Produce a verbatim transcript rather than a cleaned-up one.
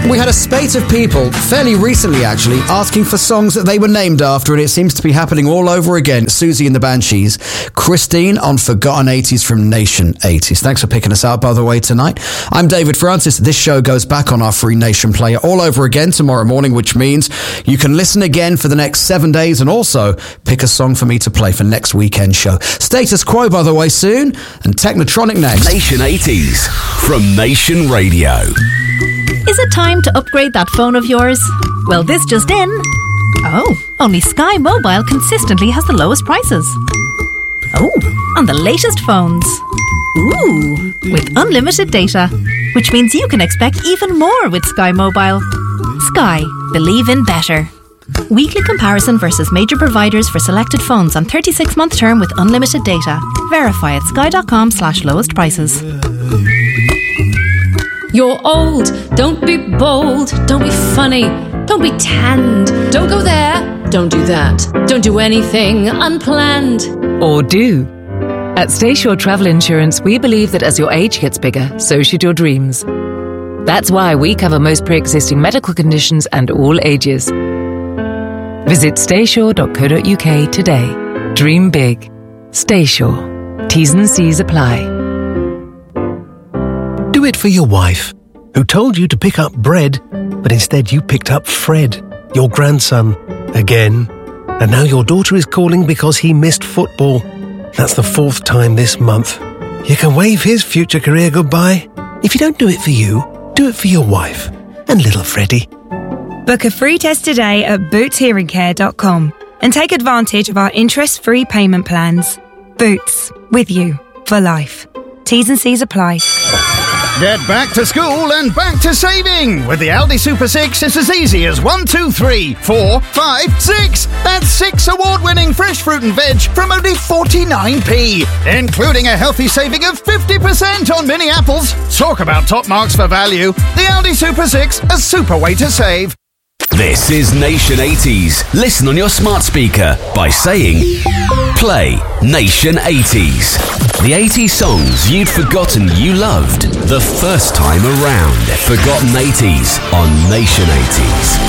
We had a spate of people, fairly recently actually, asking for songs that they were named after, and it seems to be happening all over again. Susie and the Banshees, Christine on Forgotten eighties from Nation eighties. Thanks for picking us out, by the way, tonight. I'm David Francis. This show goes back on our free Nation player all over again tomorrow morning, which means you can listen again for the next seven days and also pick a song for me to play for next weekend show. Status Quo, by the way, soon, and Technotronic next. Nation eighties from Nation Radio. Is it time to upgrade that phone of yours? Well, this just in. Oh, only Sky Mobile consistently has the lowest prices. Oh, on the latest phones. Ooh, with unlimited data, which means you can expect even more with Sky Mobile. Sky, believe in better. Weekly comparison versus major providers for selected phones on thirty-six month term with unlimited data. Verify at sky.com slash lowest prices. You're old, don't be bold, don't be funny, don't be tanned, don't go there, don't do that, don't do anything unplanned. Or do. At Stayshore Travel Insurance, we believe that as your age gets bigger, so should your dreams. That's why we cover most pre-existing medical conditions and all ages. Visit stayshore dot co dot uk today. Dream big. Stayshore. T's and C's apply. Do it for your wife, who told you to pick up bread, but instead you picked up Fred, your grandson, again. And now your daughter is calling because he missed football. That's the fourth time this month. You can wave his future career goodbye. If you don't do it for you, do it for your wife and little Freddie. Book a free test today at boots hearing care dot com and take advantage of our interest-free payment plans. Boots, with you for life. T's and C's apply. Get back to school and back to saving! With the Aldi Super six, it's as easy as one, two, three, four, five, six! That's six award-winning fresh fruit and veg from only forty-nine p, including a healthy saving of fifty percent on mini apples. Talk about top marks for value. The Aldi Super six, a super way to save. This is Nation eighties. Listen on your smart speaker by saying, play Nation eighties. The eighties songs you'd forgotten you loved the first time around. Forgotten eighties on Nation eighties.